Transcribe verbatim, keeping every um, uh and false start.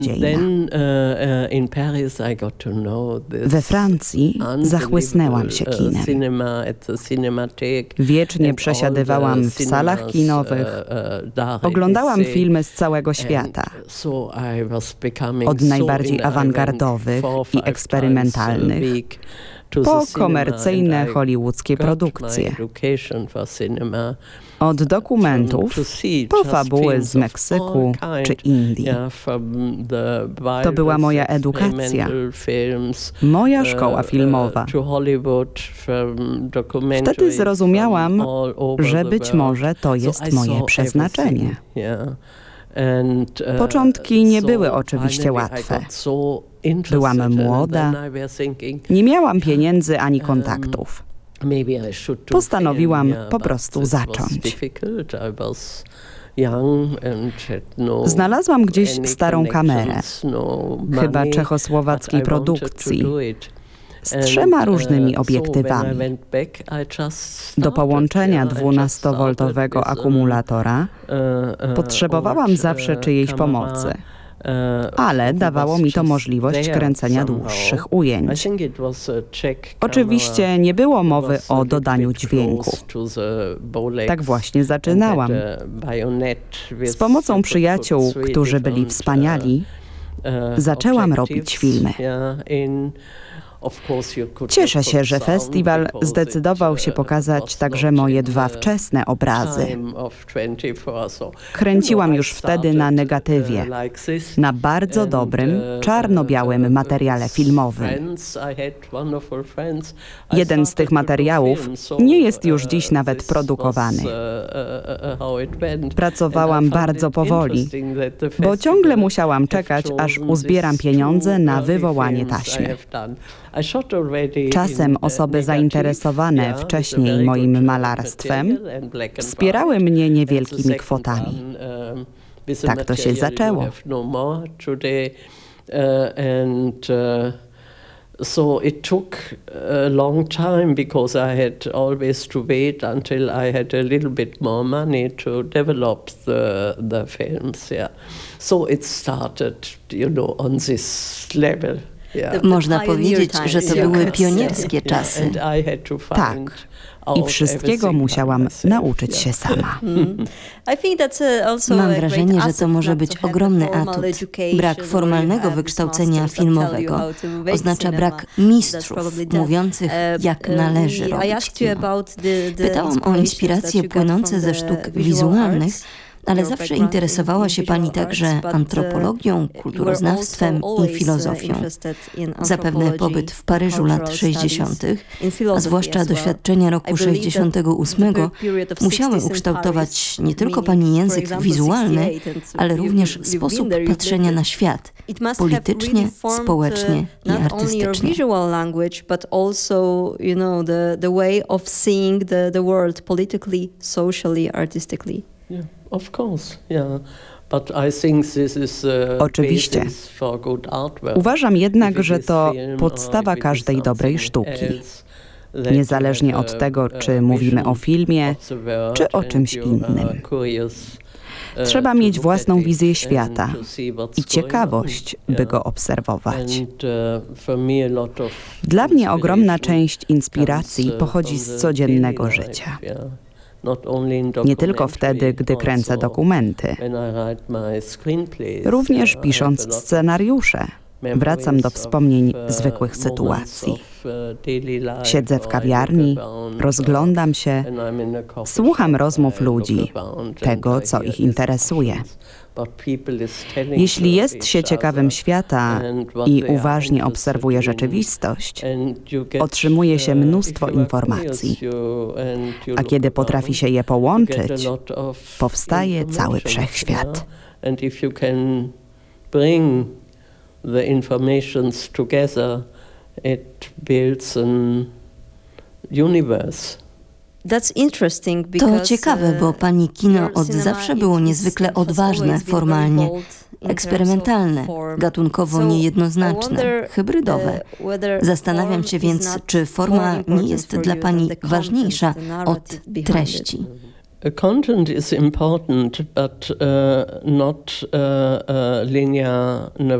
We Francji zachłysnęłam się kinem. Wiecznie przesiadywałam w salach kinowych. Oglądałam filmy z całego świata. Od najbardziej awangardowych i eksperymentalnych po komercyjne hollywoodzkie produkcje. Od dokumentów po fabuły z Meksyku czy Indii. To była moja edukacja, moja szkoła filmowa. Wtedy zrozumiałam, że być może to jest moje przeznaczenie. Początki nie były oczywiście łatwe. Byłam młoda, nie miałam pieniędzy ani kontaktów. Postanowiłam po prostu zacząć. Znalazłam gdzieś starą kamerę, chyba czechosłowackiej produkcji, z trzema różnymi obiektywami. Do połączenia dwunastowoltowego akumulatora potrzebowałam zawsze czyjejś pomocy, ale dawało mi to możliwość kręcenia dłuższych ujęć. Oczywiście nie było mowy o dodaniu dźwięku. Tak właśnie zaczynałam. Z pomocą przyjaciół, którzy byli wspaniali, zaczęłam robić filmy. Cieszę się, że festiwal zdecydował się pokazać także moje dwa wczesne obrazy. Kręciłam już wtedy na negatywie, na bardzo dobrym, czarno-białym materiale filmowym. Jeden z tych materiałów nie jest już dziś nawet produkowany. Pracowałam bardzo powoli, bo ciągle musiałam czekać, aż uzbieram pieniądze na wywołanie taśmy. Czasem osoby zainteresowane wcześniej moim malarstwem wspierały mnie niewielkimi kwotami. Tak to się zaczęło. So it took a long time because I had always to wait until I had a little bit more money to develop the the films. Yeah, so it started, you know, on this level. Yeah. Można powiedzieć, że to były pionierskie czasy. Tak. I wszystkiego musiałam nauczyć się sama. Mam wrażenie, że to może być ogromny atut. Brak formalnego wykształcenia filmowego oznacza brak mistrzów mówiących, jak należy robić kino. Pytałam o inspiracje płynące ze sztuk wizualnych, ale zawsze interesowała się pani także antropologią, kulturoznawstwem i filozofią. Zapewne pobyt w Paryżu lat sześćdziesiątych, a zwłaszcza doświadczenia roku sześćdziesiątego ósmego, musiały ukształtować nie tylko pani język wizualny, ale również sposób patrzenia na świat, politycznie, społecznie i artystycznie. Yeah, of course, yeah. But I think this is, uh, Oczywiście. for good artwork. Uważam jednak, że to podstawa każdej dobrej sztuki. Niezależnie od tego, czy mówimy o filmie, czy o czymś innym. Trzeba mieć własną wizję świata i ciekawość, by go obserwować. Dla mnie ogromna część inspiracji pochodzi z codziennego życia. Nie tylko wtedy, gdy kręcę dokumenty. Również pisząc scenariusze, wracam do wspomnień zwykłych sytuacji. Siedzę w kawiarni, rozglądam się, słucham rozmów ludzi, tego, co ich interesuje. Jeśli jest się ciekawym świata i uważnie obserwuje rzeczywistość, otrzymuje się mnóstwo informacji, a kiedy potrafi się je połączyć, powstaje cały wszechświat. The informations together, it builds an universe. To ciekawe, bo pani kino od zawsze było niezwykle odważne formalnie, eksperymentalne, gatunkowo niejednoznaczne, hybrydowe. Zastanawiam się więc, czy forma nie jest dla pani ważniejsza od treści. Content is important, but uh, not uh, uh, linear